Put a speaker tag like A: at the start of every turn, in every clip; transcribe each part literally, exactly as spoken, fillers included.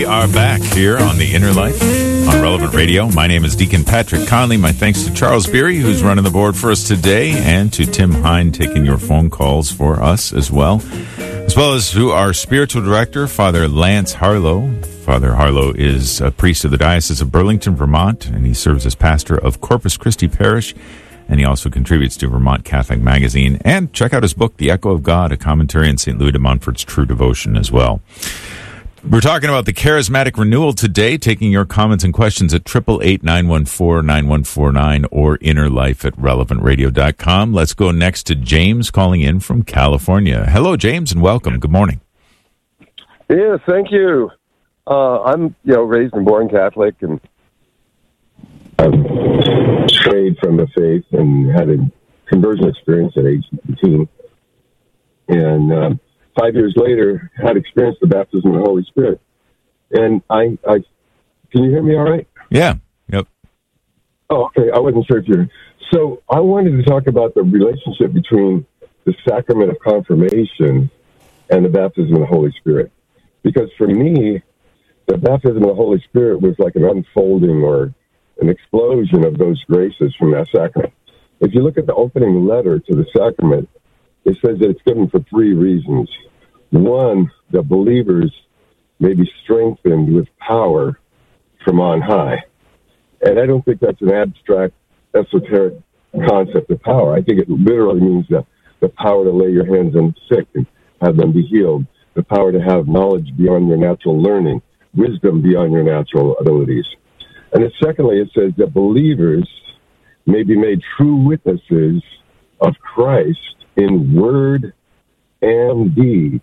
A: are back here on The Inner Life on Relevant Radio. My name is Deacon Patrick Conley. My thanks to Charles Beery, who's running the board for us today, and to Tim Hine, taking your phone calls for us as well, as well as to our spiritual director, Father Lance Harlow. Father Harlow is a priest of the Diocese of Burlington, Vermont, and he serves as pastor of Corpus Christi Parish, and he also contributes to Vermont Catholic Magazine. And check out his book, The Echo of God, a commentary on Saint Louis de Montfort's True Devotion as well. We're talking about the Charismatic Renewal today, taking your comments and questions at eight eight eight, nine one four, nine one four nine or innerlife at relevant radio dot com. Let's go next to James calling in from California. Hello, James, and welcome. Good morning.
B: Yes, thank you. Uh, I'm, you know, raised and born Catholic, and I've strayed from the faith and had a conversion experience at age nineteen. And um, five years later, had experienced the baptism of the Holy Spirit. And I, I, can you hear me all right?
A: Yeah. Yep.
B: Oh, okay. I wasn't sure if you're... So I wanted to talk about the relationship between the sacrament of confirmation and the baptism of the Holy Spirit. Because for me, the baptism of the Holy Spirit was like an unfolding or an explosion of those graces from that sacrament. If you look at the opening letter to the sacrament, it says that it's given for three reasons. One, that believers may be strengthened with power from on high. And I don't think that's an abstract, esoteric concept of power. I think it literally means the, the power to lay your hands on the sick and have them be healed, the power to have knowledge beyond your natural learning, wisdom beyond your natural abilities. And then secondly, it says that believers may be made true witnesses of Christ in word and deed.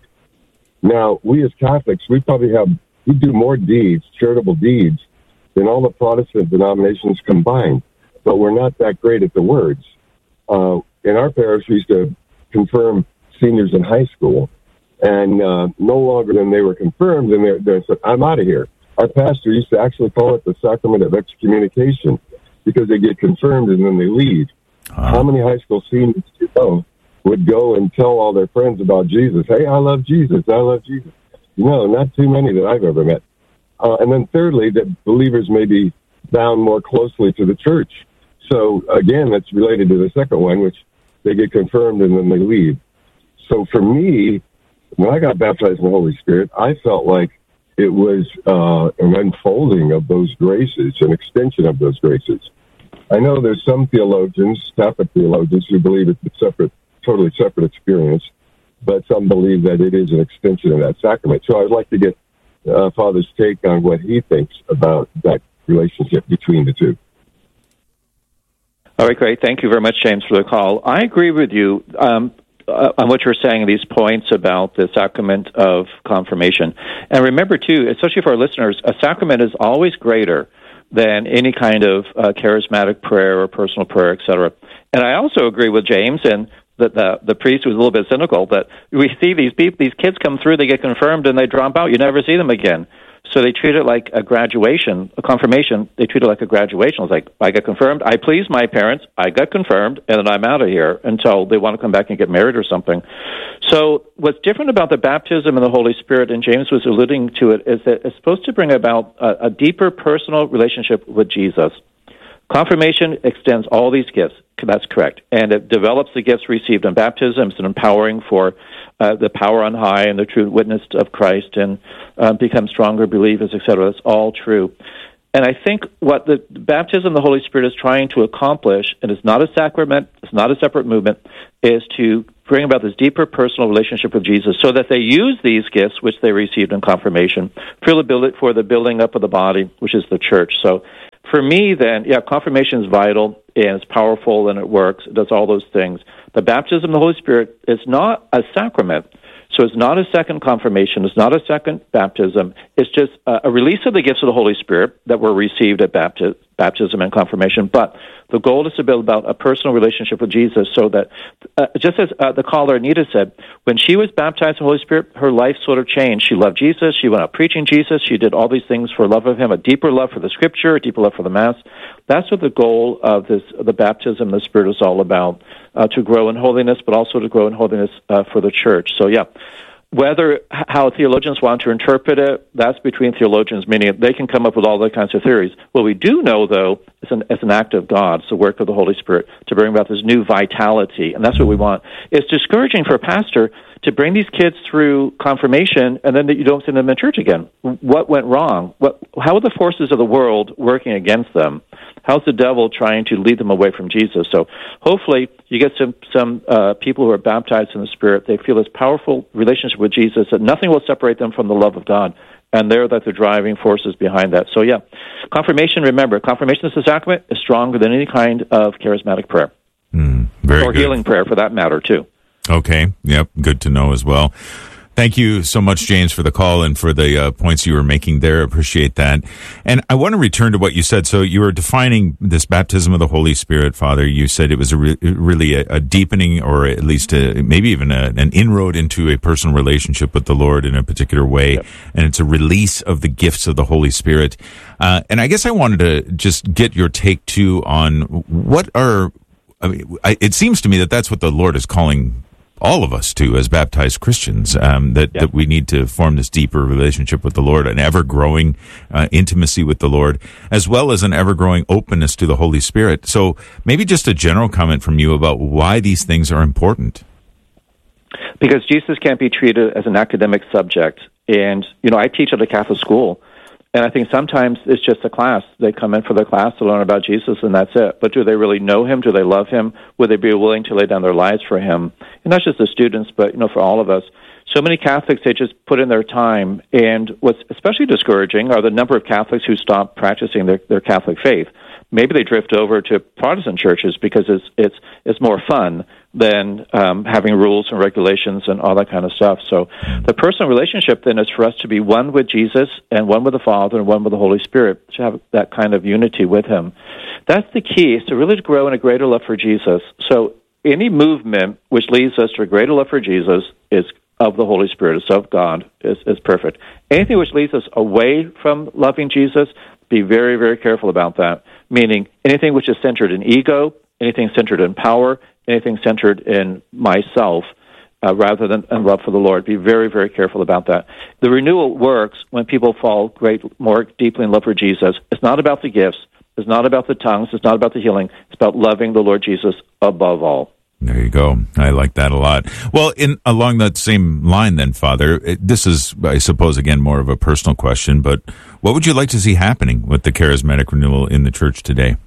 B: Now, we as Catholics, we probably have, we do more deeds, charitable deeds, than all the Protestant denominations combined. But we're not that great at the words. Uh, in our parish, we used to confirm seniors in high school. And uh, no longer than they were confirmed, and they, they said, I'm out of here. Our pastor used to actually call it the sacrament of excommunication because they get confirmed and then they leave. Uh-huh. How many high school seniors do you know would go and tell all their friends about Jesus? Hey, I love Jesus. I love Jesus. No, not too many that I've ever met. Uh, and then thirdly, that believers may be bound more closely to the church. So again, that's related to the second one, which they get confirmed and then they leave. So for me, when I got baptized in the Holy Spirit, I felt like it was uh, an unfolding of those graces, an extension of those graces. I know there's some theologians, Catholic theologians, who believe it's a separate, totally separate experience, but some believe that it is an extension of that sacrament. So I'd like to get uh, Father's take on what he thinks about that relationship between the two.
C: All right, great. Thank you very much, James, for the call. I agree with you um, uh, on what you're saying, these points about the sacrament of confirmation. And remember, too, especially for our listeners, a sacrament is always greater than any kind of uh, charismatic prayer or personal prayer, et cetera. And I also agree with James and the, the, the priest who was a little bit cynical that we see these people, these kids come through, they get confirmed, and they drop out. You never see them again. So they treat it like a graduation, a confirmation. They treat it like a graduation. It's like, I got confirmed, I pleased my parents, I got confirmed, and then I'm out of here until they want to come back and get married or something. So what's different about the baptism of the Holy Spirit, and James was alluding to it, is that it's supposed to bring about a, a deeper personal relationship with Jesus. Confirmation extends all these gifts. That's correct. And it develops the gifts received in baptism. It's an empowering for uh, the power on high and the true witness of Christ and uh, become stronger believers, et cetera. That's all true. And I think what the baptism of the Holy Spirit is trying to accomplish, and it's not a sacrament, it's not a separate movement, is to bring about this deeper personal relationship with Jesus so that they use these gifts, which they received in confirmation, for the, build, for the building up of the body, which is the church. So for me, then, yeah, confirmation is vital, and it's powerful, and it works. It does all those things. The baptism of the Holy Spirit is not a sacrament, so it's not a second confirmation. It's not a second baptism. It's just a, a release of the gifts of the Holy Spirit that were received at bapti- baptism and confirmation. But the goal is to build about a personal relationship with Jesus so that, uh, just as uh, the caller Anita said, when she was baptized in the Holy Spirit, her life sort of changed. She loved Jesus. She went out preaching Jesus. She did all these things for love of him, a deeper love for the Scripture, a deeper love for the Mass. That's what the goal of this, the baptism of the Spirit is all about, uh, to grow in holiness, but also to grow in holiness uh, for the church. So, yeah, Whether how theologians want to interpret it, that's between theologians, meaning they can come up with all those kinds of theories. What we do know, though, is an, it's an act of God, it's the work of the Holy Spirit to bring about this new vitality, and that's what we want. It's discouraging for a pastor to bring these kids through confirmation and then that you don't send them in church again. What went wrong? What, how are the forces of the world working against them? How's the devil trying to lead them away from Jesus? So hopefully you get some, some uh, people who are baptized in the Spirit. They feel this powerful relationship with Jesus that nothing will separate them from the love of God. And they're that the driving forces behind that. So, yeah, confirmation, remember, confirmation as a sacrament is stronger than any kind of charismatic prayer.
A: Mm, very
C: or
A: good.
C: Healing prayer, for that matter, too.
A: Okay. Yep. Good to know as well. Thank you so much, James, for the call and for the uh, points you were making there. Appreciate that. And I want to return to what you said. So you were defining this baptism of the Holy Spirit, Father. You said it was a re- really a, a deepening, or at least a, maybe even a, an inroad into a personal relationship with the Lord in a particular way. Yep. And it's a release of the gifts of the Holy Spirit. Uh, and I guess I wanted to just get your take, too, on what are, I mean, I, it seems to me that that's what the Lord is calling all of us to as baptized Christians, um, that, yeah. that we need to form this deeper relationship with the Lord, an ever-growing uh, intimacy with the Lord, as well as an ever-growing openness to the Holy Spirit. So maybe just a general comment from you about why these things are important.
C: Because Jesus can't be treated as an academic subject. And, you know, I teach at a Catholic school, and I think sometimes it's just a class. They come in for their class to learn about Jesus, and that's it. But do they really know him? Do they love him? Would they be willing to lay down their lives for him? And not just the students, but, you know, for all of us. So many Catholics, they just put in their time. And what's especially discouraging are the number of Catholics who stop practicing their, their Catholic faith. Maybe they drift over to Protestant churches because it's it's it's more fun than um, having rules and regulations and all that kind of stuff. So the personal relationship then is for us to be one with Jesus and one with the Father and one with the Holy Spirit, to have that kind of unity with him. That's the key, is to really grow in a greater love for Jesus. So any movement which leads us to a greater love for Jesus is of the Holy Spirit, is of God, is, is perfect. Anything which leads us away from loving Jesus, be very, very careful about that. Meaning anything which is centered in ego, anything centered in power, anything centered in myself, uh, rather than in love for the Lord. Be very, very careful about that. The renewal works when people fall great, more deeply in love for Jesus. It's not about the gifts. It's not about the tongues. It's not about the healing. It's about loving the Lord Jesus above all.
A: There you go. I like that a lot. Well, in along that same line then, Father, it, this is, I suppose, again, more of a personal question, but what would you like to see happening with the charismatic renewal in the church today?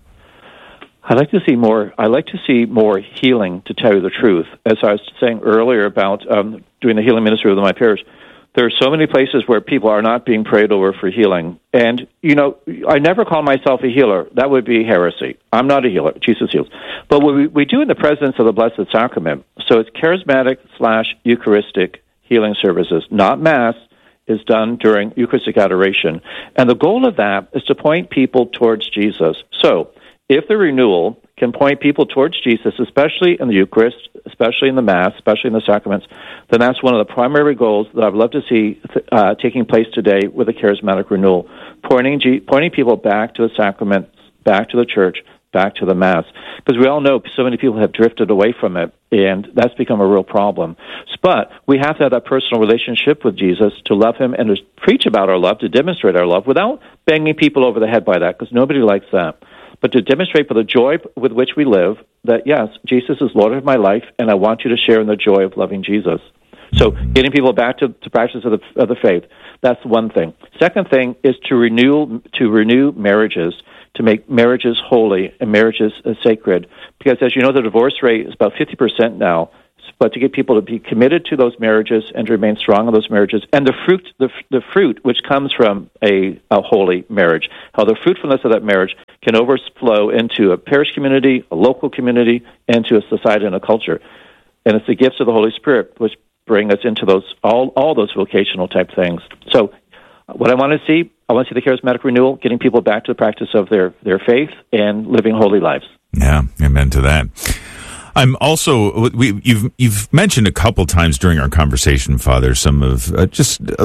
C: I'd like to see more, I like to see more healing, to tell you the truth. As I was saying earlier about um, doing the healing ministry with my parish, there are so many places where people are not being prayed over for healing. And, you know, I never call myself a healer. That would be heresy. I'm not a healer. Jesus heals. But what we, we do in the presence of the Blessed Sacrament, so it's charismatic slash Eucharistic healing services, not Mass, is done during Eucharistic adoration. And the goal of that is to point people towards Jesus. So if the renewal can point people towards Jesus, especially in the Eucharist, especially in the Mass, especially in the sacraments, then that's one of the primary goals that I'd love to see uh, taking place today with the charismatic renewal, pointing G- pointing people back to the sacraments, back to the church, back to the Mass. Because we all know so many people have drifted away from it, and that's become a real problem. But we have to have that personal relationship with Jesus to love him and to preach about our love, to demonstrate our love, without banging people over the head by that, because nobody likes that. But to demonstrate for the joy with which we live that, yes, Jesus is Lord of my life, and I want you to share in the joy of loving Jesus. So getting people back to the practice of the, of the faith, that's one thing. Second thing is to renew to renew marriages, to make marriages holy and marriages uh, sacred. Because as you know, the divorce rate is about fifty percent now. But to get people to be committed to those marriages and to remain strong in those marriages, and the fruit, the, the fruit which comes from a, a holy marriage, how the fruitfulness of that marriage can overflow into a parish community, a local community, and to a society and a culture. And it's the gifts of the Holy Spirit which bring us into those all all those vocational type things. So what I want to see, I want to see the charismatic renewal, getting people back to the practice of their, their faith and living holy lives.
A: Yeah, amen to that. I'm also, we, you've you've mentioned a couple times during our conversation, Father, some of uh, just uh,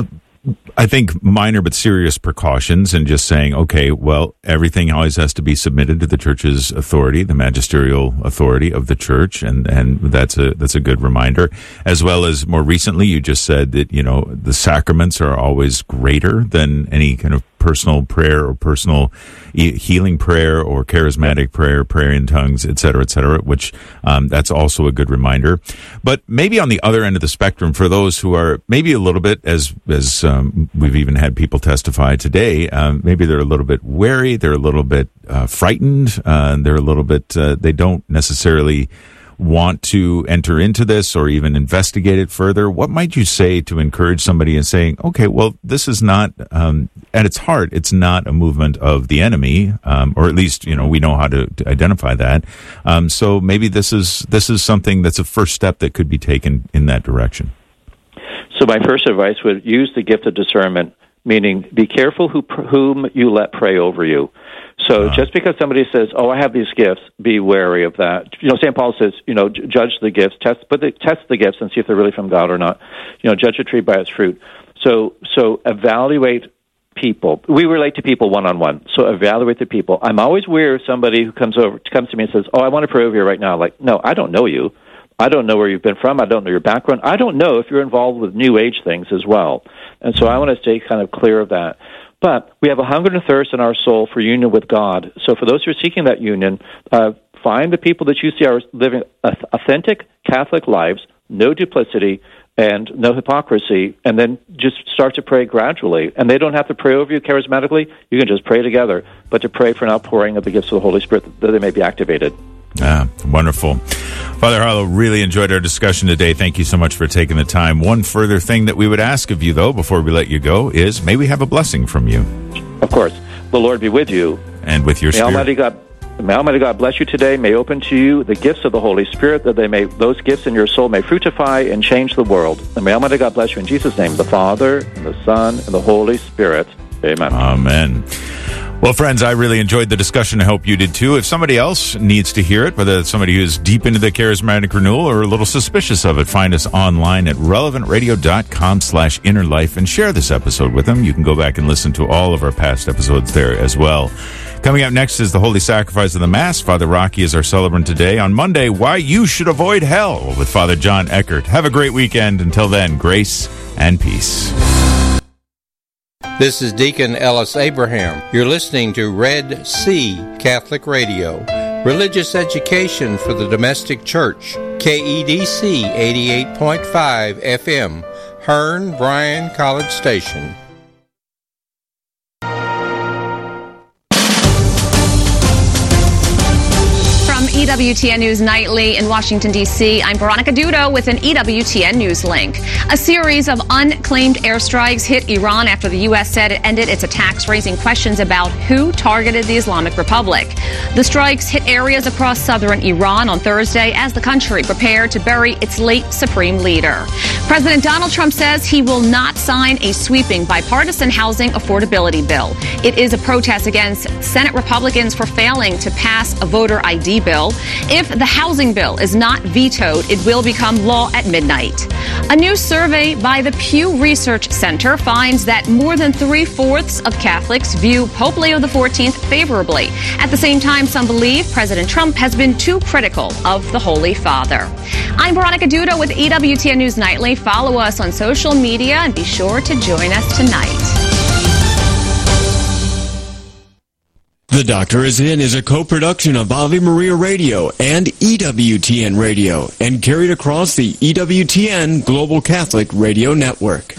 A: I think, minor but serious precautions and just saying, okay, well, everything always has to be submitted to the church's authority, the magisterial authority of the church, and, and that's a that's a good reminder. As well as more recently, you just said that, you know, the sacraments are always greater than any kind of personal prayer or personal healing prayer or charismatic prayer, prayer in tongues, et cetera, et cetera, which um, that's also a good reminder. But maybe on the other end of the spectrum, for those who are maybe a little bit, as as um, we've even had people testify today, um, maybe they're a little bit wary, they're a little bit uh, frightened, uh, they're a little bit, uh, they don't necessarily want to enter into this or even investigate it further. What might you say to encourage somebody in saying, okay, well, this is not, um, at its heart, it's not a movement of the enemy, um, or at least, you know, we know how to, to identify that. Um, so maybe this is, this is something that's a first step that could be taken in that direction.
C: So my first advice would use the gift of discernment, meaning be careful who, whom you let pray over you. So just because somebody says, "Oh, I have these gifts," be wary of that. You know, Saint Paul says, you know, judge the gifts, test, but the, test the gifts and see if they're really from God or not. You know, judge a tree by its fruit. So, so evaluate people. We relate to people one on one. So evaluate the people. I'm always wary of somebody who comes over, comes to me and says, "Oh, I want to pray over you right now." Like, no, I don't know you. I don't know where you've been from. I don't know your background. I don't know if you're involved with New Age things as well. And so I want to stay kind of clear of that. But we have a hunger and a thirst in our soul for union with God. So for those who are seeking that union, uh, find the people that you see are living authentic Catholic lives, no duplicity, and no hypocrisy, and then just start to pray gradually. And they don't have to pray over you charismatically. You can just pray together, but to pray for an outpouring of the gifts of the Holy Spirit that they may be activated.
A: Ah, wonderful. Father Harlow, really enjoyed our discussion today. Thank you so much for taking the time. One further thing that we would ask of you, though, before we let you go, is may we have a blessing from you?
C: Of course. The Lord be with you.
A: And with your
C: may
A: spirit.
C: Almighty God, may Almighty God bless you today. May open to you the gifts of the Holy Spirit, that they may, those gifts in your soul may fructify and change the world. And may Almighty God bless you in Jesus' name, the Father, and the Son, and the Holy Spirit. Amen.
A: Amen. Well, friends, I really enjoyed the discussion. I hope you did too. If somebody else needs to hear it, whether it's somebody who's deep into the charismatic renewal or a little suspicious of it, find us online at relevant radio dot com slash inner life and share this episode with them. You can go back and listen to all of our past episodes there as well. Coming up next is the Holy Sacrifice of the Mass. Father Rocky is our celebrant today. On Monday, Why You Should Avoid Hell with Father John Eckert. Have a great weekend. Until then, grace and peace.
D: This is Deacon Ellis Abraham. You're listening to Red Sea Catholic Radio, religious education for the domestic church. K E D C eighty-eight point five F M, Hearn Bryan College Station.
E: E W T N News Nightly in Washington, D C, I'm Veronica Dudo with an E W T N News link. A series of unclaimed airstrikes hit Iran after the U S said it ended its attacks, raising questions about who targeted the Islamic Republic. The strikes hit areas across southern Iran on Thursday as the country prepared to bury its late supreme leader. President Donald Trump says he will not sign a sweeping bipartisan housing affordability bill. It is a protest against Senate Republicans for failing to pass a voter I D bill. If the housing bill is not vetoed, it will become law at midnight. A new survey by the Pew Research Center finds that more than three-fourths of Catholics view Pope Leo the fourteenth favorably. At the same time, some believe President Trump has been too critical of the Holy Father. I'm Veronica Dudo with E W T N News Nightly. Follow us on social media and be sure to join us tonight.
F: The Doctor Is In is a co-production of Ave Maria Radio and E W T N Radio and carried across the E W T N Global Catholic Radio Network.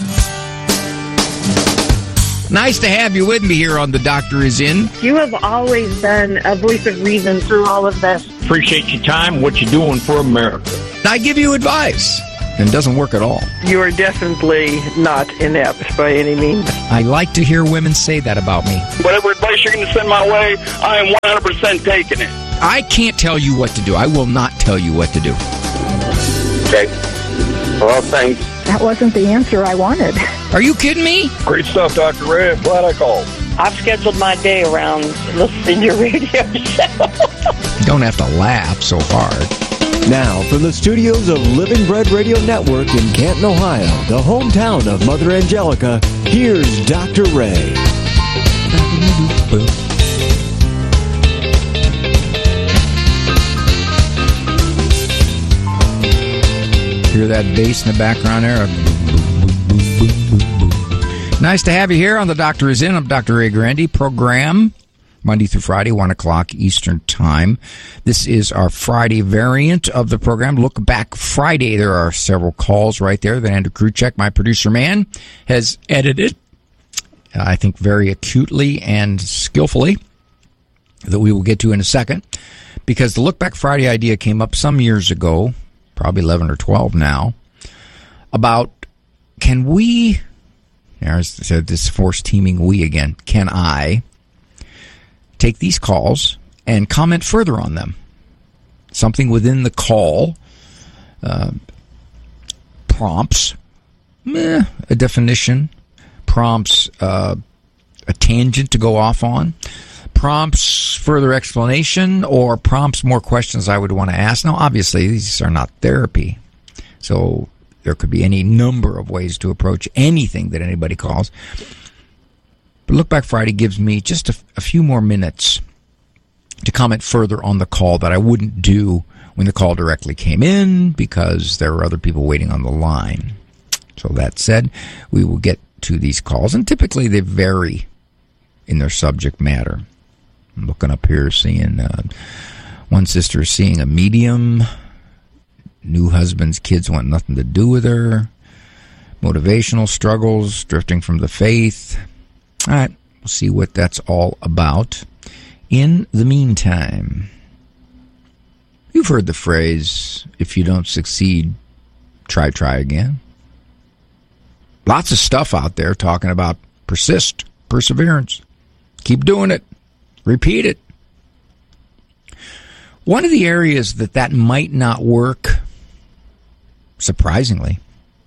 G: Nice to have you with me here on The Doctor Is In.
H: You have always been a voice of reason through all of this.
I: Appreciate your time, what you're doing for America.
G: I give you advice, and it doesn't work at all.
H: You are definitely not inept by any means.
G: I like to hear women say that about me.
I: Whatever advice you're going to send my way, I am one hundred percent taking it.
G: I can't tell you what to do. I will not tell you what to do.
I: Okay. Well, thanks.
H: That wasn't the answer I wanted.
G: Are you kidding me?
I: Great stuff, Doctor Ray. Glad I called.
H: I've scheduled my day around listening to your radio show.
G: You don't have to laugh so hard.
F: Now, from the studios of Living Bread Radio Network in Canton, Ohio, the hometown of Mother Angelica, here's Doctor Ray.
G: Hear that bass in the background there? Nice to have you here on The Doctor Is In. I'm Doctor Ray Grandy. Program Monday through Friday, one o'clock Eastern Time. This is our Friday variant of the program. Look Back Friday. There are several calls right there that Andrew Kruchek, my producer man, has edited, I think very acutely and skillfully, that we will get to in a second. Because the Look Back Friday idea came up some years ago, probably eleven or twelve now, about can we, there's this force teaming we again, can I take these calls and comment further on them? Something within the call uh, prompts meh, a definition, prompts uh, a tangent to go off on, prompts further explanation, or prompts more questions I would want to ask. Now, obviously, these are not therapy, so there could be any number of ways to approach anything that anybody calls. But Look Back Friday gives me just a, a few more minutes to comment further on the call that I wouldn't do when the call directly came in because there were other people waiting on the line. So that said, we will get to these calls, and typically they vary in their subject matter. I'm looking up here, seeing uh, one sister is seeing a medium, new husband's kids want nothing to do with her, motivational struggles, drifting from the faith. All right, we'll see what that's all about. In the meantime, you've heard the phrase, if you don't succeed, try, try again. Lots of stuff out there talking about persist, perseverance. Keep doing it. Repeat it. One of the areas that that might not work, surprisingly,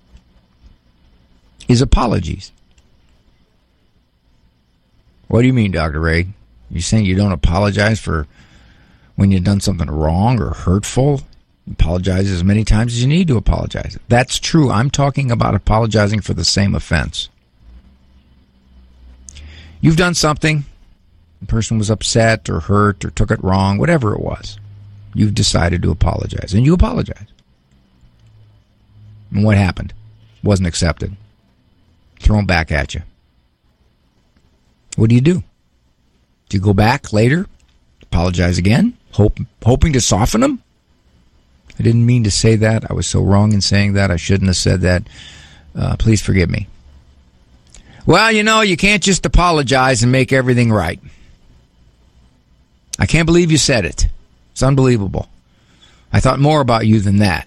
G: is apologies. What do you mean, Doctor Ray? You saying you don't apologize for when you've done something wrong or hurtful? Apologize as many times as you need to apologize. That's true. I'm talking about apologizing for the same offense. You've done something. The person was upset or hurt or took it wrong, whatever it was. You've decided to apologize, and you apologize. And what happened? Wasn't accepted. Thrown back at you. What do you do? Do you go back later, apologize again, hope, hoping to soften them? I didn't mean to say that. I was so wrong in saying that. I shouldn't have said that. Uh, please forgive me. Well, you know, you can't just apologize and make everything right. I can't believe you said it. It's unbelievable. I thought more about you than that.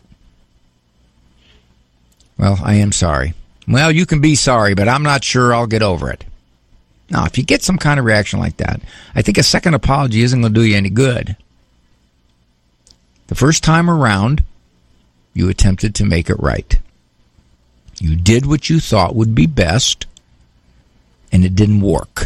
G: Well, I am sorry. Well, you can be sorry, but I'm not sure I'll get over it. Now, if you get some kind of reaction like that, I think a second apology isn't going to do you any good. The first time around, you attempted to make it right. You did what you thought would be best, and it didn't work.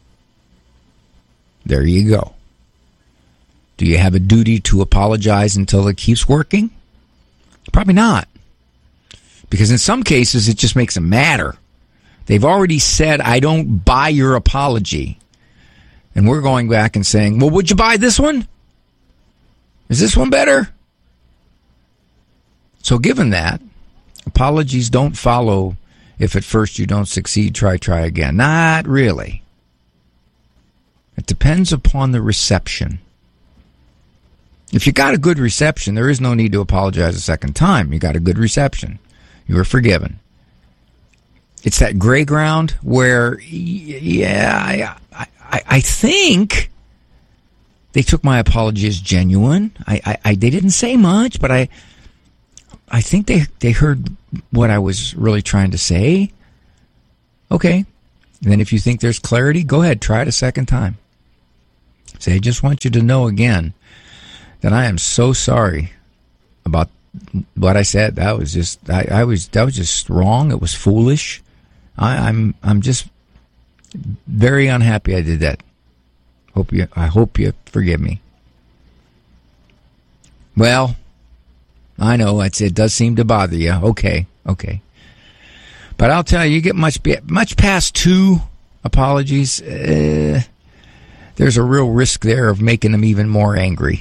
G: There you go. Do you have a duty to apologize until it keeps working? Probably not. Because in some cases, it just makes them madder. They've already said, I don't buy your apology. And we're going back and saying, well, would you buy this one? Is this one better? So given that, apologies don't follow if at first you don't succeed, try, try again. Not really. It depends upon the reception. If you got a good reception, there is no need to apologize a second time. You got a good reception. You were forgiven. It's that gray ground where, yeah, I, I, I think they took my apology as genuine. I, I, I, they didn't say much, but I, I think they, they heard what I was really trying to say. Okay. And then if you think there's clarity, go ahead, try it a second time. Say, I just want you to know again that I am so sorry about what I said. That was just, I, I was, that was just wrong. It was foolish. I, I'm, I'm just very unhappy I did that. Hope you, I hope you forgive me. Well, I know it's, it does seem to bother you. Okay, okay. But I'll tell you, you get much much past two apologies, uh, there's a real risk there of making them even more angry.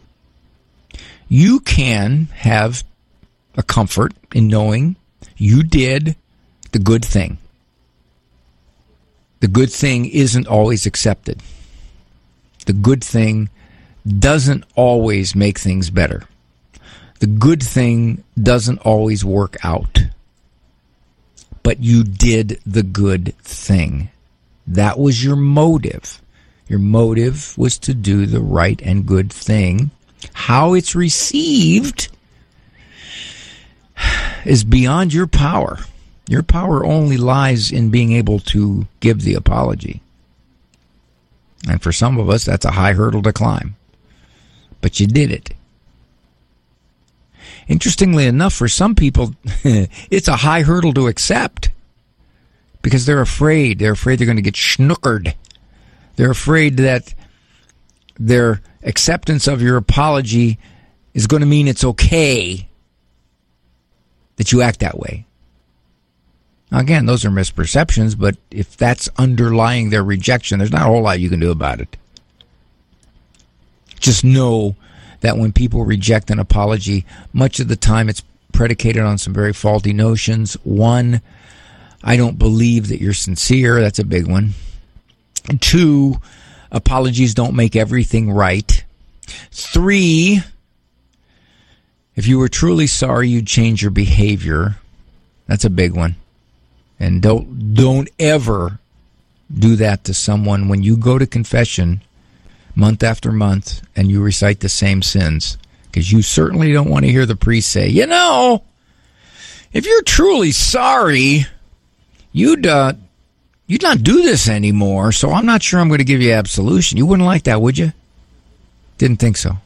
G: You can have a comfort in knowing you did the good thing. The good thing isn't always accepted. The good thing doesn't always make things better. The good thing doesn't always work out. But you did the good thing. That was your motive. Your motive was to do the right and good thing. How it's received is beyond your power. Your power only lies in being able to give the apology. And for some of us, that's a high hurdle to climb. But you did it. Interestingly enough, for some people, it's a high hurdle to accept. Because they're afraid. They're afraid they're going to get schnookered. They're afraid that their acceptance of your apology is going to mean it's okay that you act that way. Now, again, those are misperceptions, but if that's underlying their rejection, there's not a whole lot you can do about it. Just know that when people reject an apology, much of the time it's predicated on some very faulty notions. One, I don't believe that you're sincere. That's a big one. And two, apologies don't make everything right. Three, if you were truly sorry, you'd change your behavior. That's a big one. And don't don't ever do that to someone when you go to confession month after month and you recite the same sins. Because you certainly don't want to hear the priest say, you know, if you're truly sorry, you'd uh, you'd not do this anymore, so I'm not sure I'm going to give you absolution. You wouldn't like that, would you? Didn't think so.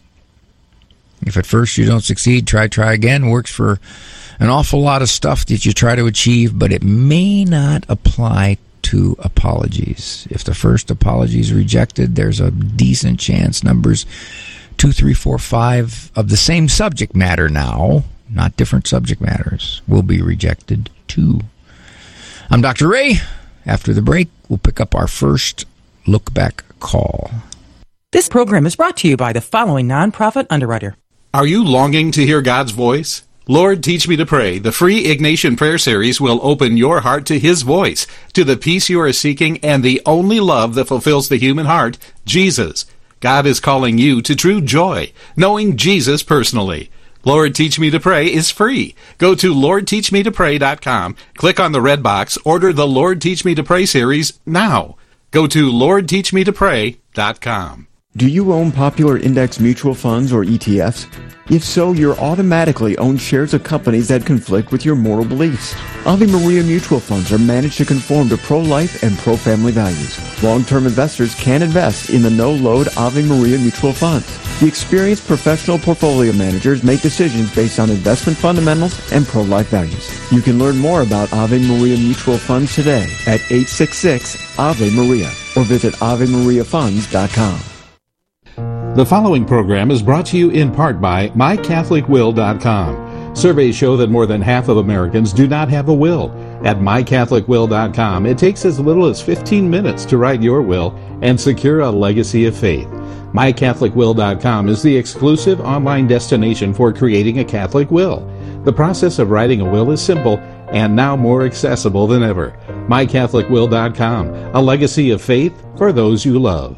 G: If at first you don't succeed, try, try again. Works for an awful lot of stuff that you try to achieve, but it may not apply to apologies. If the first apology is rejected, there's a decent chance numbers two, three, four, five of the same subject matter now, not different subject matters, will be rejected too. I'm Doctor Ray. After the break, we'll pick up our first look back call.
J: This program is brought to you by the following nonprofit underwriter.
K: Are you longing to hear God's voice? Lord, Teach Me to Pray, the free Ignatian Prayer Series will open your heart to His voice, to the peace you are seeking, and the only love that fulfills the human heart, Jesus. God is calling you to true joy, knowing Jesus personally. Lord, Teach Me to Pray is free. Go to lord teach me to pray dot com, click on the red box, order the Lord, Teach Me to Pray series now. Go to lord teach me to pray dot com.
L: Do you own popular index mutual funds or E T Fs? If so, you're automatically own shares of companies that conflict with your moral beliefs. Ave Maria mutual funds are managed to conform to pro-life and pro-family values. Long-term investors can invest in the no-load Ave Maria mutual funds. The experienced professional portfolio managers make decisions based on investment fundamentals and pro-life values. You can learn more about Ave Maria mutual funds today at eight six six Ave Maria or visit ave maria funds dot com.
K: The following program is brought to you in part by my catholic will dot com. Surveys show that more than half of Americans do not have a will. At my catholic will dot com, it takes as little as fifteen minutes to write your will and secure a legacy of faith. my catholic will dot com is the exclusive online destination for creating a Catholic will. The process of writing a will is simple and now more accessible than ever. my catholic will dot com, a legacy of faith for those you love.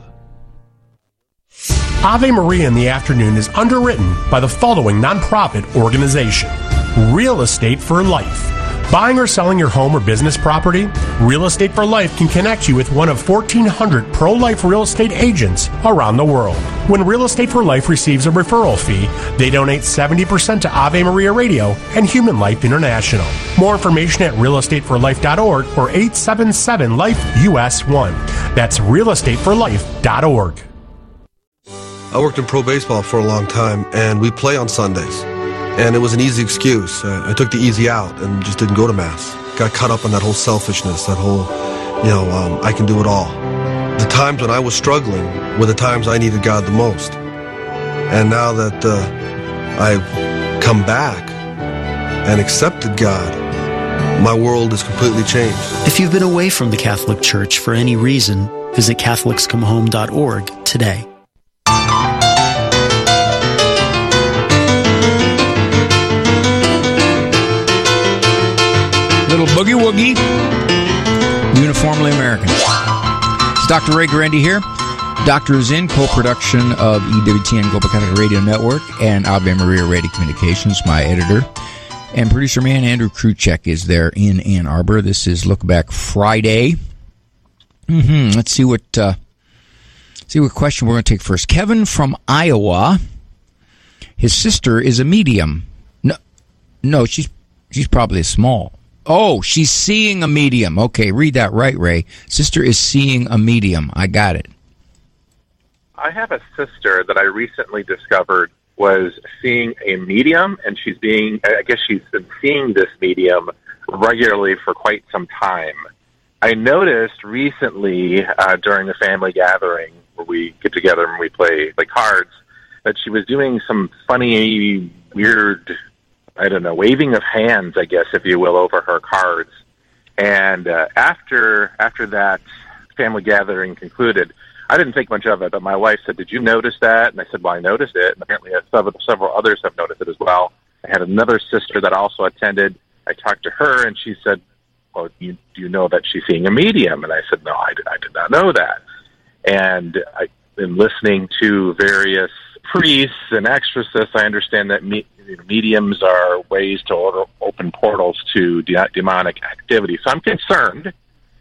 M: Ave Maria in the Afternoon is underwritten by the following nonprofit organization: Real Estate for Life. Buying or selling your home or business property? Real Estate for Life can connect you with one of fourteen hundred pro-life real estate agents around the world. When Real Estate for Life receives a referral fee, they donate seventy percent to Ave Maria Radio and Human Life International. More information at real estate for life dot org or eight seven seven life U S one. That's real estate for life dot org.
N: I worked in pro baseball for a long time, and we play on Sundays. And it was an easy excuse. I, I took the easy out and just didn't go to Mass. Got caught up in that whole selfishness, that whole, you know, um, I can do it all. The times when I was struggling were the times I needed God the most. And now that uh, I've come back and accepted God, my world is completely changed.
O: If you've been away from the Catholic Church for any reason, visit Catholics Come Home dot org today.
G: Little boogie woogie, uniformly American. It's Doctor Ray Guarendi here. Doctor is in co-production of E W T N Global Catholic Radio Network and Ave Maria Radio Communications. My editor and producer man Andrew Kruchek is there in Ann Arbor. This is Look Back Friday. Mm-hmm. Let's see what uh, see what question we're going to take first. Kevin from Iowa. His sister is a medium. No, no, she's she's probably a small. Oh, she's seeing a medium. Okay, read that right, Ray. Sister is seeing a medium. I got it.
P: I have a sister that I recently discovered was seeing a medium, and she's being, I guess she's been seeing this medium regularly for quite some time. I noticed recently uh, during a family gathering where we get together and we play, play cards that she was doing some funny, weird, I don't know, waving of hands, I guess, if you will, over her cards. And uh, after after that family gathering concluded, I didn't think much of it, but my wife said, "Did you notice that?" And I said, "Well, I noticed it." And apparently several, several others have noticed it as well. I had another sister that also attended. I talked to her, and she said, "Well, you, do you know that she's seeing a medium?" And I said, "No, I did, I did not know that." And I've been listening to various priests and exorcists. I understand that me, mediums are ways to order, open portals to de- demonic activity. So I'm concerned.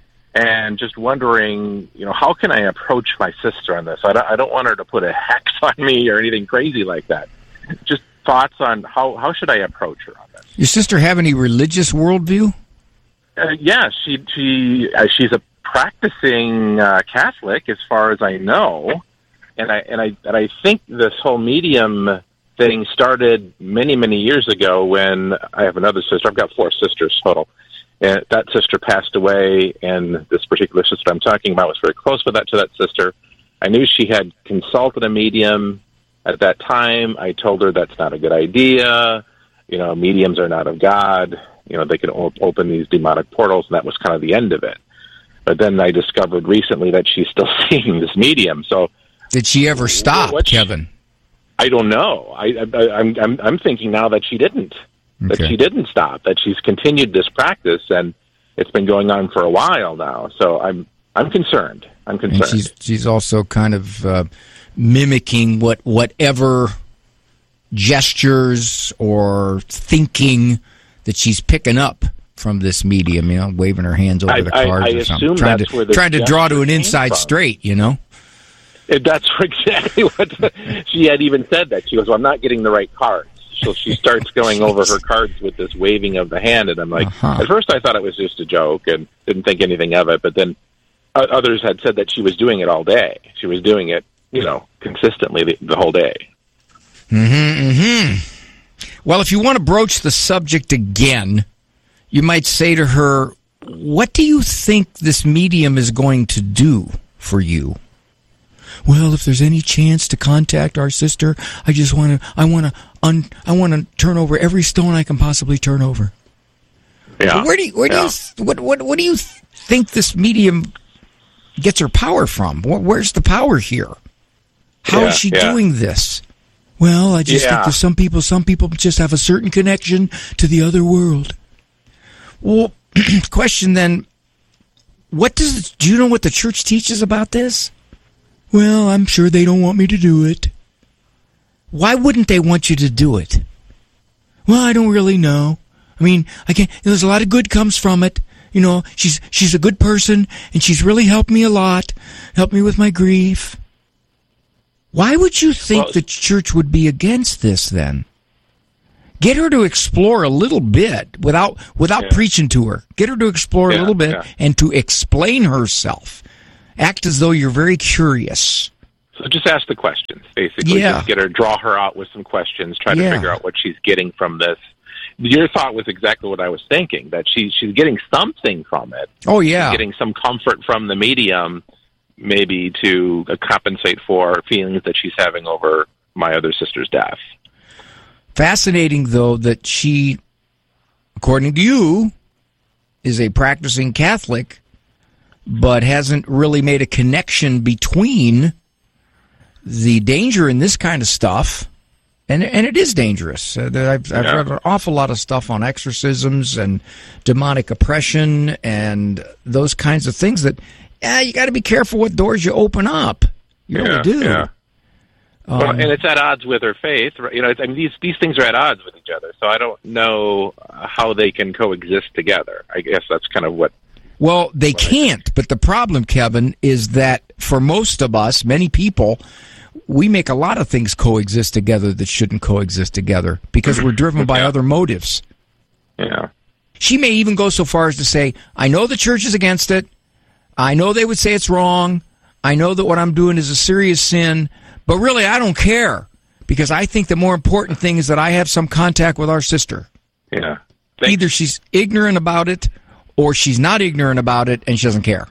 P: And just wondering, you know, how can I approach my sister on this? I don't, I don't want her to put a hex on me or anything crazy like that. Just thoughts on how, how should I approach her on this?
G: Your sister have any religious worldview?
P: Uh, yeah, she she uh, she's a practicing uh, Catholic, as far as I know, and I and I and I think this whole medium thing started many many years ago when I have another sister. I've got four sisters total. And that sister passed away, and this particular sister I'm talking about was very close with that to that sister. I knew she had consulted a medium at that time. I told her that's not a good idea. You know, mediums are not of God. You know, they can op- open these demonic portals, and that was kind of the end of it. But then I discovered recently that she's still seeing this medium. So,
G: did she ever stop,
P: what she,
G: Kevin?
P: I don't know. I, I, I'm, I'm I'm thinking now that she didn't. That okay. she didn't stop, that she's continued this practice, and it's been going on for a while now. So I'm I'm concerned. I'm concerned.
G: And she's she's also kind of uh, mimicking what whatever gestures or thinking that she's picking up from this medium. You know, waving her hands over
P: I,
G: the cards
P: I, I
G: or something, trying
P: that's
G: to
P: where the
G: trying to draw to an inside straight. You know.
P: That's exactly what the, she had even said. That she goes, "Well, I'm not getting the right cards." So she starts going over her cards with this waving of the hand, and I'm like, uh-huh. At first I thought it was just a joke and didn't think anything of it, but then others had said that she was doing it all day. She was doing it, you know, consistently the, the whole day.
G: Mm-hmm, mm-hmm. Well, if you want to broach the subject again, you might say to her, what do you think this medium is going to do for you? Well, if there's any chance to contact our sister, I just want to, I want to, un, I want to turn over every stone I can possibly turn over.
P: Yeah.
G: Where do you, where do
P: yeah.
G: you, what, what, what do you think this medium gets her power from? Where's the power here? How
P: yeah,
G: is she
P: yeah.
G: doing this? Well, I just
P: yeah.
G: think there's some people, some people just have a certain connection to the other world. Well, question then, what does, do you know what the church teaches about this? Well, I'm sure they don't want me to do it. Why wouldn't they want you to do it? Well, I don't really know. I mean, I can't, there's a lot of good comes from it. You know, she's she's a good person, and she's really helped me a lot, helped me with my grief. Why would you think well, the church would be against this then? Get her to explore a little bit without without yeah. preaching to her. Get her to explore
P: yeah,
G: a little bit
P: yeah.
G: and to explain herself. Act as though you're very curious.
P: So just ask the questions, basically.
G: Yeah.
P: Just get her, draw her out with some questions, try
G: yeah.
P: to figure out what she's getting from this. Your thought was exactly what I was thinking, that she, she's getting something from it.
G: Oh, yeah.
P: She's getting some comfort from the medium, maybe to compensate for feelings that she's having over my other sister's death.
G: Fascinating, though, that she, according to you, is a practicing Catholic, but hasn't really made a connection between the danger in this kind of stuff, and and it is dangerous. Uh, I've, I've yeah. read an awful lot of stuff on exorcisms and demonic oppression and those kinds of things that, yeah, you got to be careful what doors you open up. You
P: yeah,
G: really do.
P: Yeah.
G: Um,
P: well, and it's at odds with her faith. You know, it's, I mean, these these things are at odds with each other. So I don't know how they can coexist together. I guess that's kind of what.
G: Well, they can't. But the problem, Kevin, is that for most of us, many people, we make a lot of things coexist together that shouldn't coexist together because we're driven by
P: yeah.
G: other motives.
P: Yeah.
G: She may even go so far as to say, "I know the church is against it. I know they would say it's wrong. I know that what I'm doing is a serious sin." But really, I don't care, because I think the more important thing is that I have some contact with our sister.
P: Yeah.
G: Thanks. Either she's ignorant about it, or she's not ignorant about it, and she doesn't care.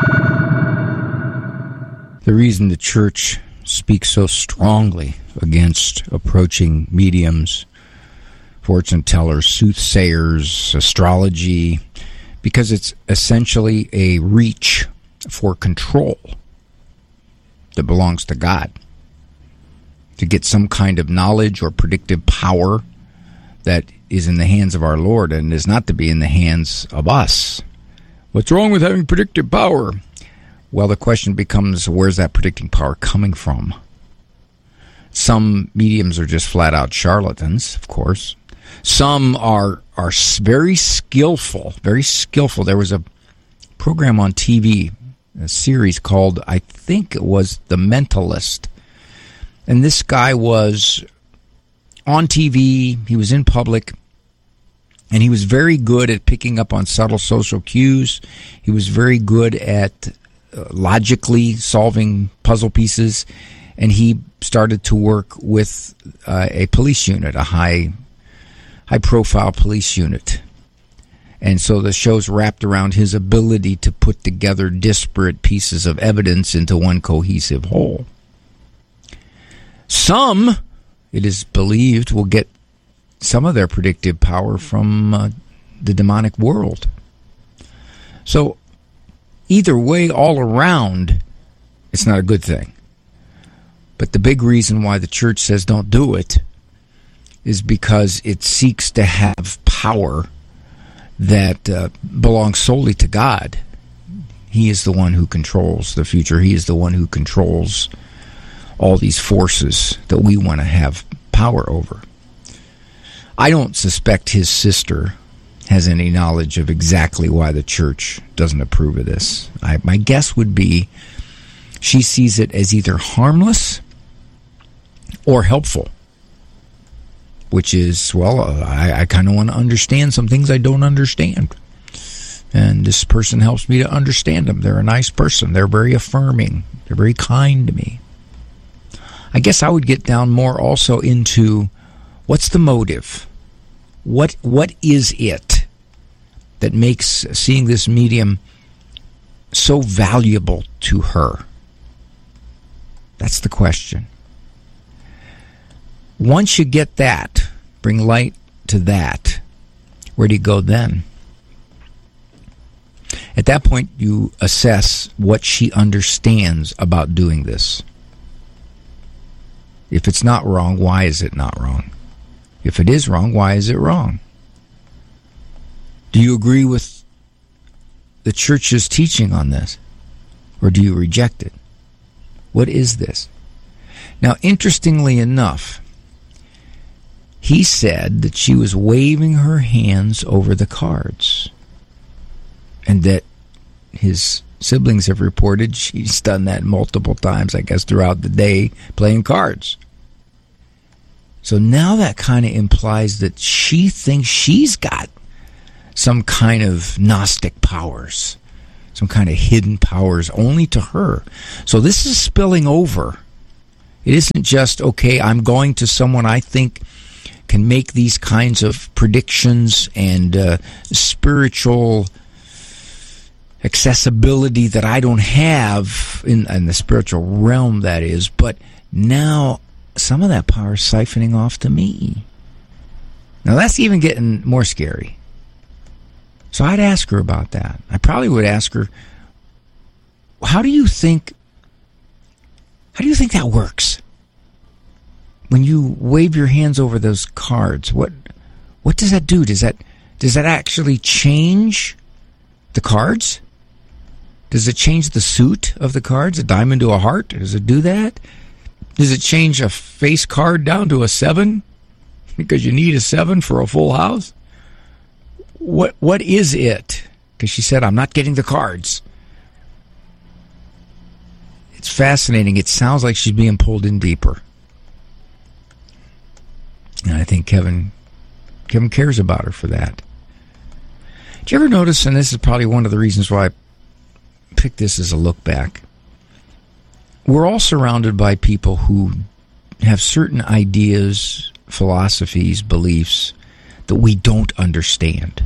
G: The reason the church speaks so strongly against approaching mediums, fortune tellers, soothsayers, astrology, because it's essentially a reach for control that belongs to God. To get some kind of knowledge or predictive power that is in the hands of our Lord and is not to be in the hands of us. What's wrong with having predictive power? Well, the question becomes, where's that predicting power coming from? Some mediums are just flat out charlatans, of course. Some are are very skillful, very skillful. There was a program on T V, a series called, I think it was The Mentalist. And this guy was on T V, he was in public, and he was very good at picking up on subtle social cues. He was very good at uh, logically solving puzzle pieces, and he started to work with uh, a police unit, a high, high-profile police unit. And so the show's wrapped around his ability to put together disparate pieces of evidence into one cohesive whole. Some, it is believed, will get some of their predictive power from uh, the demonic world. So, either way, all around, it's not a good thing. But the big reason why the church says don't do it is because it seeks to have power that uh, belongs solely to God. He is the one who controls the future. He is the one who controls all these forces that we want to have power over. I don't suspect his sister has any knowledge of exactly why the church doesn't approve of this. I, my guess would be she sees it as either harmless or helpful, which is, well, uh, I, I kind of want to understand some things I don't understand. And this person helps me to understand them. They're a nice person. They're very affirming. They're very kind to me. I guess I would get down more also into what's the motive? What what is it that makes seeing this medium so valuable to her? That's the question. Once you get that, bring light to that, where do you go then? At that point, you assess what she understands about doing this. If it's not wrong, why is it not wrong? If it is wrong, why is it wrong? Do you agree with the church's teaching on this? Or do you reject it? What is this? Now, interestingly enough, he said that she was waving her hands over the cards, and that his siblings have reported she's done that multiple times, I guess, throughout the day, playing cards. So now that kind of implies that she thinks she's got some kind of Gnostic powers, some kind of hidden powers only to her. So this is spilling over. It isn't just, okay, I'm going to someone I think can make these kinds of predictions and uh, spiritual accessibility that I don't have in, in the spiritual realm, that is. But now some of that power is siphoning off to me. Now, that's even getting more scary. So I'd ask her about that. I probably would ask her, how do you think, how do you think that works? When you wave your hands over those cards, what what does that do? Does that does that actually change the cards? Does it change the suit of the cards, a diamond to a heart? Does it do that? Does it change a face card down to a seven because you need a seven for a full house? What what is it? Because she said, I'm not getting the cards. It's fascinating. It sounds like she's being pulled in deeper. And I think Kevin Kevin cares about her for that. Do you ever notice, and this is probably one of the reasons why I picked this as a look back, we're all surrounded by people who have certain ideas, philosophies, beliefs that we don't understand.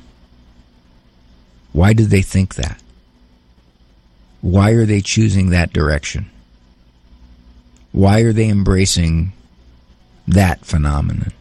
G: Why do they think that? Why are they choosing that direction? Why are they embracing that phenomenon?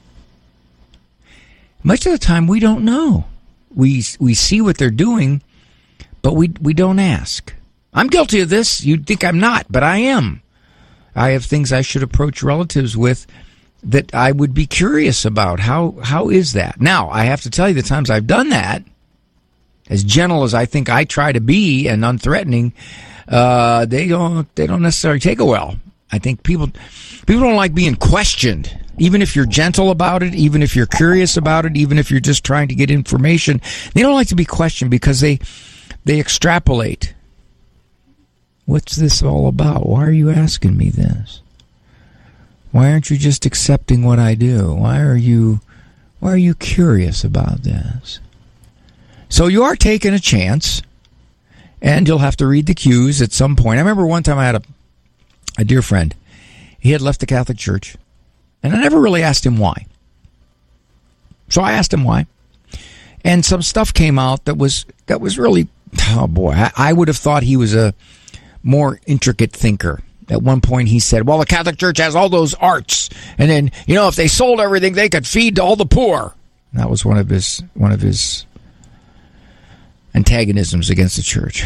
G: Much of the time, we don't know. We we see what they're doing, but we we don't ask. I'm guilty of this. You'd think I'm not, but I am. I have things I should approach relatives with that I would be curious about. How how is that? Now, I have to tell you, the times I've done that, as gentle as I think I try to be and unthreatening, uh, they don't they don't necessarily take it well. I think people people don't like being questioned. Even if you're gentle about it, even if you're curious about it, even if you're just trying to get information, they don't like to be questioned because they they extrapolate. What's this all about? Why are you asking me this? Why aren't you just accepting what I do? Why are you why are you curious about this? So you are taking a chance, and you'll have to read the cues at some point. I remember one time I had a a dear friend. He had left the Catholic Church, and I never really asked him why. So I asked him why, and some stuff came out that was that was really, oh boy, I, I would have thought he was a more intricate thinker. At one point he said, well, the Catholic Church has all those arts, and then, you know, if they sold everything, they could feed to all the poor. And that was one of his one of his antagonisms against the church.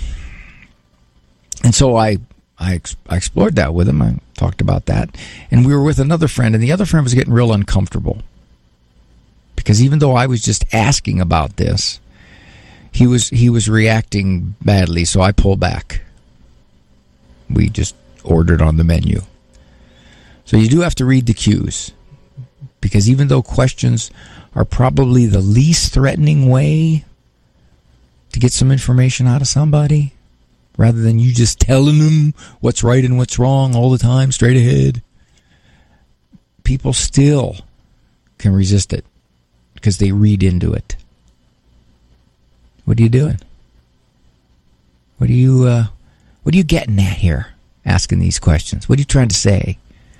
G: And so I I, I explored that with him. I talked about that. And we were with another friend, and the other friend was getting real uncomfortable. Because even though I was just asking about this, he was he was reacting badly, so I pulled back. We just ordered on the menu. So you do have to read the cues. Because even though questions are probably the least threatening way to get some information out of somebody, rather than you just telling them what's right and what's wrong all the time, straight ahead, people still can resist it because they read into it. What are you doing? What are you, uh, what are you getting at here, asking these questions? What are you trying to say?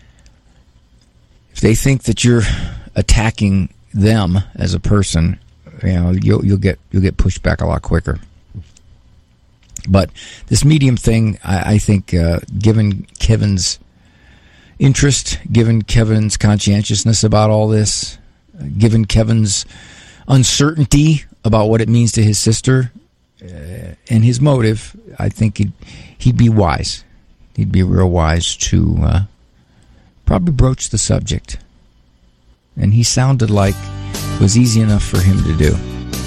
G: If they think that you're attacking them as a person, you know, you'll, you'll get you'll get pushed back a lot quicker. But this medium thing, I, I think, uh, given Kevin's interest, given Kevin's conscientiousness about all this, uh, given Kevin's uncertainty about what it means to his sister, uh, and his motive, I think he'd, he'd be wise. He'd be real wise to uh, probably broach the subject. And he sounded like it was easy enough for him to do.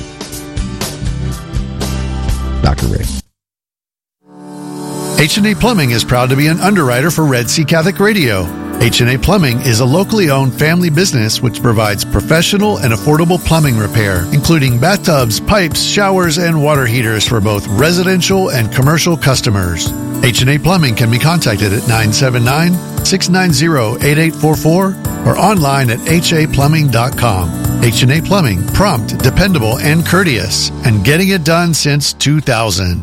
G: Doctor Ray.
Q: H and A Plumbing is proud to be an underwriter for Red Sea Catholic Radio. H and A Plumbing is a locally owned family business which provides professional and affordable plumbing repair, including bathtubs, pipes, showers, and water heaters for both residential and commercial customers. H and A Plumbing can be contacted at nine seven nine, six nine zero, eight eight four four or online at h a plumbing dot com. H and A Plumbing, prompt, dependable, and courteous, and getting it done since two thousand.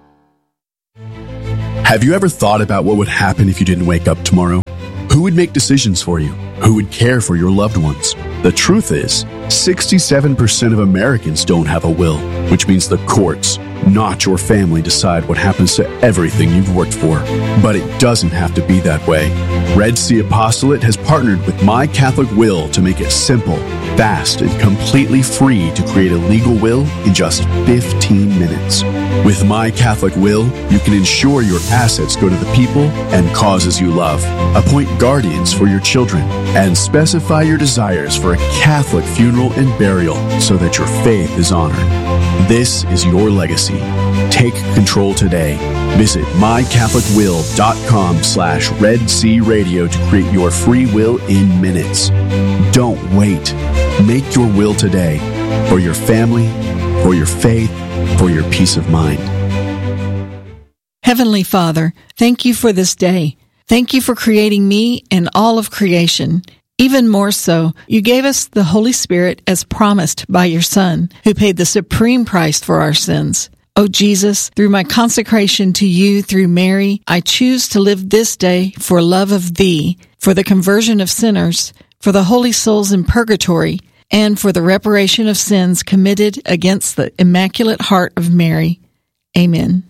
R: Have you ever thought about what would happen if you didn't wake up tomorrow? Who would make decisions for you? Who would care for your loved ones? The truth is, sixty-seven percent of Americans don't have a will, which means the courts, not your family, decide what happens to everything you've worked for. But it doesn't have to be that way. Red Sea Apostolate has partnered with My Catholic Will to make it simple, fast, and completely free to create a legal will in just fifteen minutes. With My Catholic Will, you can ensure your assets go to the people and causes you love, appoint guardians for your children, and specify your desires for a Catholic funeral and burial so that your faith is honored. This is your legacy. Take control today. Visit mycatholicwill.com slash Red Sea Radio to create your free will in minutes. Don't wait. Make your will today for your family, for your faith, for your peace of mind.
S: Heavenly Father, thank you for this day. Thank you for creating me and all of creation. Even more so, you gave us the Holy Spirit as promised by your Son, who paid the supreme price for our sins. Oh Jesus, through my consecration to you through Mary, I choose to live this day for love of thee, for the conversion of sinners, for the holy souls in purgatory, and for the reparation of sins committed against the Immaculate Heart of Mary. Amen.